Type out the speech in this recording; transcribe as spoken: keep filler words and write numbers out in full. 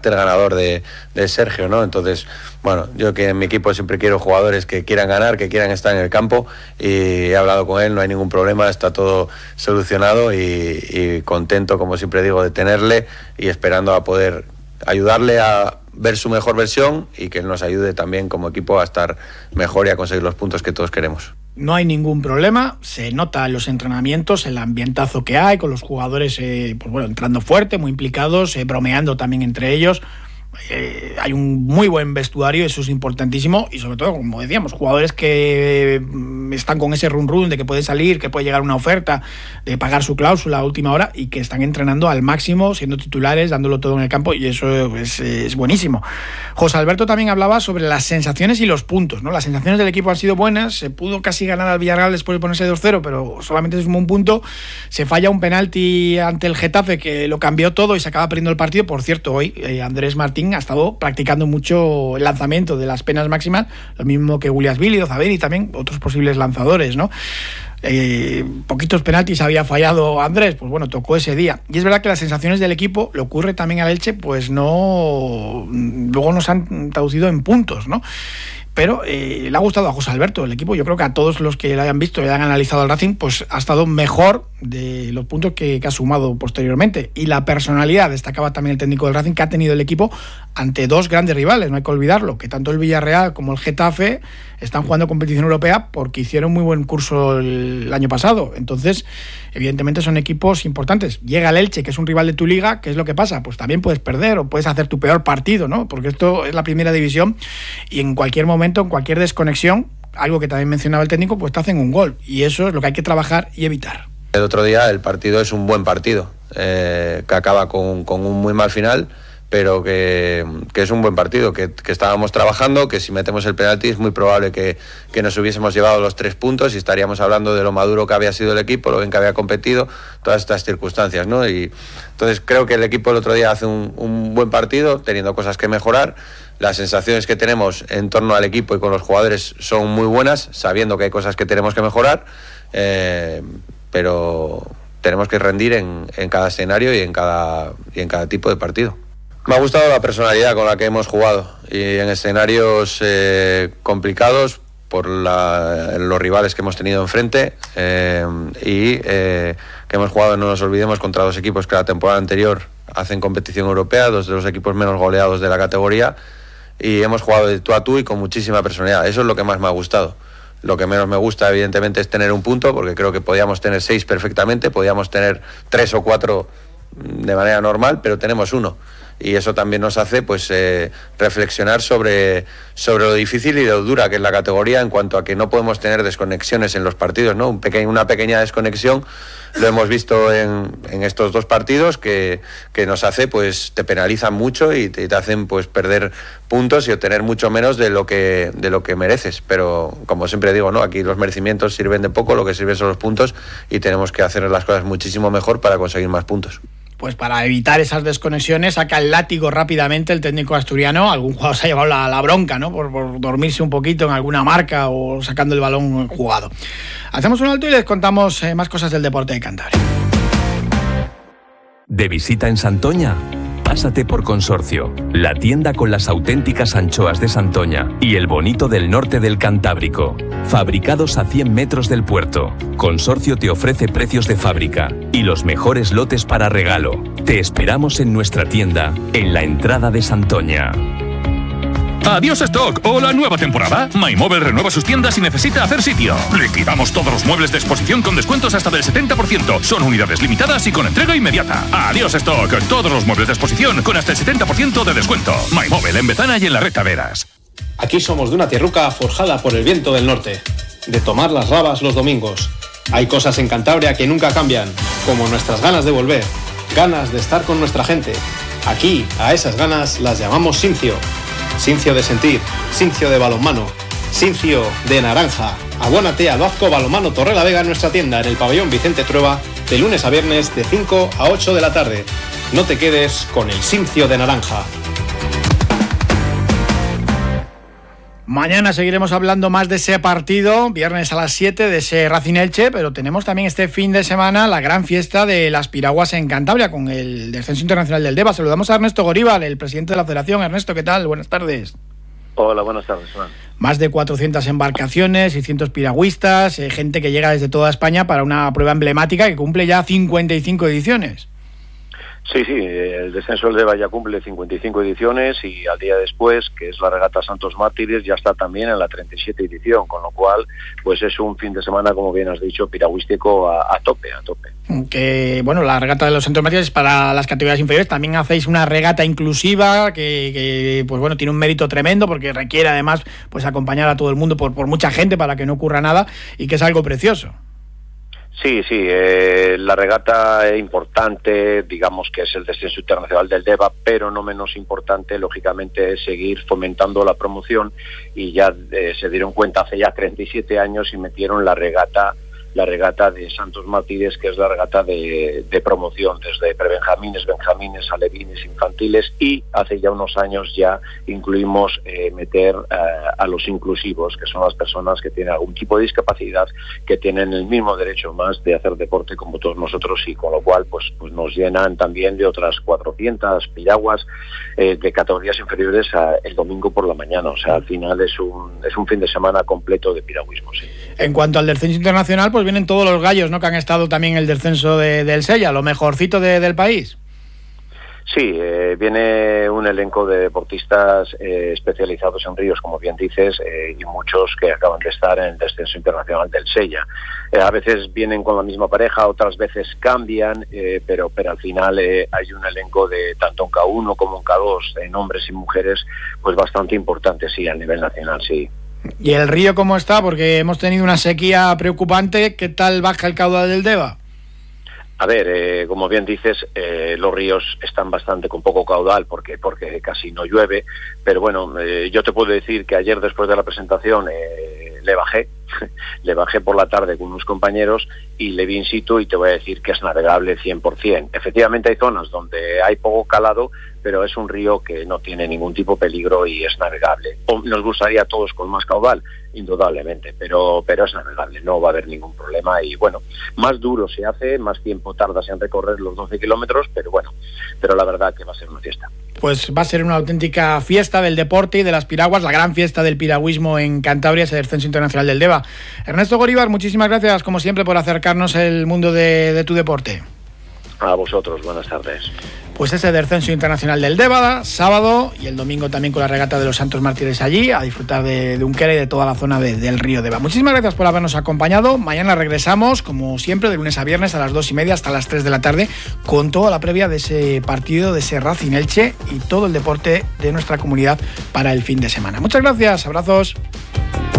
carácter ganador de, de Sergio, ¿no? Entonces, bueno, yo que en mi equipo siempre quiero jugadores que quieran ganar, que quieran estar en el campo, y he hablado con él, no hay ningún problema, está todo solucionado y, y contento, como siempre digo, de tenerle y esperando a poder ayudarle a ver su mejor versión y que él nos ayude también como equipo a estar mejor y a conseguir los puntos que todos queremos. No hay ningún problema, se nota en los entrenamientos el ambientazo que hay, con los jugadores eh, pues bueno, entrando fuerte, muy implicados, eh, bromeando también entre ellos. Eh, hay un muy buen vestuario, eso es importantísimo, y sobre todo, como decíamos, jugadores que están con ese run run de que puede salir, que puede llegar una oferta, de pagar su cláusula a última hora, y que están entrenando al máximo, siendo titulares, dándolo todo en el campo, y eso es, es buenísimo. José Alberto también hablaba sobre las sensaciones y los puntos, ¿no? Las sensaciones del equipo han sido buenas, se pudo casi ganar al Villarreal después de ponerse dos cero, pero solamente es un punto, se falla un penalti ante el Getafe que lo cambió todo y se acaba perdiendo el partido. Por cierto, hoy eh, Andrés Martín ha estado practicando mucho el lanzamiento de las penas máximas, lo mismo que Williams Billy, Ozaberi y también otros posibles lanzadores, ¿no? Eh, poquitos penaltis había fallado Andrés, pues bueno, tocó ese día. Y es verdad que las sensaciones del equipo, le ocurre también al Elche, pues no, luego nos han traducido en puntos, ¿no? Pero eh, le ha gustado a José Alberto el equipo. Yo creo que a todos los que lo hayan visto y hayan analizado al Racing, pues ha estado mejor de los puntos que, que ha sumado posteriormente. Y la personalidad, destacaba también el técnico del Racing, que ha tenido el equipo ante dos grandes rivales, no hay que olvidarlo, que tanto el Villarreal como el Getafe están jugando competición europea porque hicieron muy buen curso el, el año pasado. Entonces, evidentemente son equipos importantes. Llega el Elche, que es un rival de tu liga, ¿qué es lo que pasa? Pues también puedes perder o puedes hacer tu peor partido, ¿no? Porque esto es la primera división y en cualquier momento, en cualquier desconexión, algo que también mencionaba el técnico, pues te hacen un gol. Y eso es lo que hay que trabajar y evitar. El otro día el partido es un buen partido, eh, que acaba con, con un muy mal final, pero que, que es un buen partido, que, que estábamos trabajando, que si metemos el penalti es muy probable que, que nos hubiésemos llevado los tres puntos y estaríamos hablando de lo maduro que había sido el equipo, lo bien que había competido, todas estas circunstancias, ¿no? Y entonces creo que el equipo el otro día hace un, un buen partido, teniendo cosas que mejorar. Las sensaciones que tenemos en torno al equipo y con los jugadores son muy buenas, sabiendo que hay cosas que tenemos que mejorar, eh, pero tenemos que rendir en, en cada escenario y en cada, y en cada tipo de partido. Me ha gustado la personalidad con la que hemos jugado y en escenarios eh, complicados por la, los rivales que hemos tenido enfrente eh, y eh, que hemos jugado, no nos olvidemos, contra dos equipos que la temporada anterior hacen competición europea, dos de los equipos menos goleados de la categoría, y hemos jugado de tú a tú y con muchísima personalidad. Eso es lo que más me ha gustado. Lo que menos me gusta, evidentemente, es tener un punto, porque creo que podíamos tener seis perfectamente, podíamos tener tres o cuatro de manera normal, pero tenemos uno. Y eso también nos hace pues eh, reflexionar sobre, sobre lo difícil y lo dura que es la categoría en cuanto a que no podemos tener desconexiones en los partidos, ¿no? Un peque- una pequeña desconexión lo hemos visto en, en estos dos partidos que, que nos hace, pues te penalizan mucho y te, te hacen pues perder puntos y obtener mucho menos de lo que de lo que mereces. Pero como siempre digo, ¿no? Aquí los merecimientos sirven de poco, lo que sirven son los puntos y tenemos que hacer las cosas muchísimo mejor para conseguir más puntos. Pues para evitar esas desconexiones, saca el látigo rápidamente el técnico asturiano. Algún jugador se ha llevado la, la bronca, ¿no? Por, por dormirse un poquito en alguna marca o sacando el balón jugado. Hacemos un alto y les contamos eh, más cosas del deporte de Cantabria. ¿De visita en Santoña? Pásate por Consorcio, la tienda con las auténticas anchoas de Santoña y el bonito del norte del Cantábrico. Fabricados a cien metros del puerto, Consorcio te ofrece precios de fábrica y los mejores lotes para regalo. Te esperamos en nuestra tienda, en la entrada de Santoña. Adiós stock o la nueva temporada. MyMobile renueva sus tiendas y necesita hacer sitio. Liquidamos todos los muebles de exposición con descuentos hasta del setenta por ciento. Son unidades limitadas y con entrega inmediata. Adiós stock. Todos los muebles de exposición con hasta el setenta por ciento de descuento. MyMobile en Bezana y en la Recta Veras. Aquí somos de una tierruca forjada por el viento del norte. De tomar las rabas los domingos. Hay cosas en Cantabria que nunca cambian, como nuestras ganas de volver. Ganas de estar con nuestra gente. Aquí, a esas ganas las llamamos Sincio. Sincio de sentir, Sincio de balonmano, Sincio de naranja. Abónate al Vasco Balonmano Torrelavega en nuestra tienda en el pabellón Vicente Trueba de lunes a viernes de cinco a ocho de la tarde. No te quedes con el Sincio de naranja. Mañana seguiremos hablando más de ese partido, viernes a las siete, de ese Racing Elche, pero tenemos también este fin de semana la gran fiesta de las piraguas en Cantabria con el descenso internacional del Deva. Saludamos a Ernesto Goríbar, el presidente de la federación. Ernesto, ¿qué tal? Buenas tardes. Hola, buenas tardes, Juan. Más de cuatrocientas embarcaciones, seiscientos piragüistas, eh, gente que llega desde toda España para una prueba emblemática que cumple ya cincuenta y cinco ediciones. Sí, sí, el descenso del Deva ya cumple cincuenta y cinco ediciones y al día después, que es la regata Santos Mártires, ya está también en la treinta y siete edición, con lo cual pues es un fin de semana, como bien has dicho, piragüístico a, a tope, a tope. Que, bueno, la regata de los Santos Mártires para las categorías inferiores, también hacéis una regata inclusiva que, que pues bueno, tiene un mérito tremendo porque requiere además pues acompañar a todo el mundo por, por mucha gente para que no ocurra nada y que es algo precioso. Sí, sí, eh, la regata importante, digamos que es el descenso internacional del Deva, pero no menos importante, lógicamente, es seguir fomentando la promoción y ya eh, se dieron cuenta hace ya treinta y siete años y metieron la regata la regata de Santos Mártires, que es la regata de, de promoción, desde prebenjamines, benjamines, alevines, infantiles, y hace ya unos años ya incluimos eh, meter eh, a los inclusivos, que son las personas que tienen algún tipo de discapacidad, que tienen el mismo derecho más de hacer deporte como todos nosotros, y con lo cual pues, pues nos llenan también de otras cuatrocientas piraguas eh, de categorías inferiores a, el domingo por la mañana. O sea, al final es un, es un fin de semana completo de piragüismo, sí. En cuanto al descenso internacional, pues vienen todos los gallos, ¿no?, que han estado también en el descenso de, del Sella, lo mejorcito de, del país. Sí, eh, viene un elenco de deportistas eh, especializados en ríos, como bien dices, eh, y muchos que acaban de estar en el descenso internacional del Sella. Eh, a veces vienen con la misma pareja, otras veces cambian, eh, pero, pero al final eh, hay un elenco de tanto en K uno como en K dos, en hombres y mujeres, pues bastante importante, sí, a nivel nacional, sí. ¿Y el río cómo está? Porque hemos tenido una sequía preocupante. ¿Qué tal baja el caudal del Deva? A ver, eh, como bien dices, eh, los ríos están bastante con poco caudal porque porque casi no llueve, pero bueno, eh, yo te puedo decir que ayer después de la presentación eh, le bajé, le bajé por la tarde con unos compañeros y le vi in situ y te voy a decir que es navegable cien por ciento. Efectivamente hay zonas donde hay poco calado, pero es un río que no tiene ningún tipo de peligro y es navegable. Nos gustaría a todos con más caudal, indudablemente, pero pero es navegable, no va a haber ningún problema. Y bueno, más duro se hace, más tiempo tardas en recorrer los doce kilómetros, pero bueno, pero la verdad que va a ser una fiesta. Pues va a ser una auténtica fiesta del deporte y de las piraguas, la gran fiesta del piragüismo en Cantabria, ese descenso internacional del Deva. Ernesto Goríbar, muchísimas gracias, como siempre, por acercarnos el mundo de, de tu deporte. A vosotros, buenas tardes. Pues ese descenso internacional del Deva, sábado, y el domingo también con la regata de los Santos Mártires allí, a disfrutar de, de Unquera y de toda la zona de, del río Deva. Muchísimas gracias por habernos acompañado. Mañana regresamos, como siempre, de lunes a viernes a las dos y media hasta las tres de la tarde, con toda la previa de ese partido, de ese Racing Elche y todo el deporte de nuestra comunidad para el fin de semana. Muchas gracias, abrazos.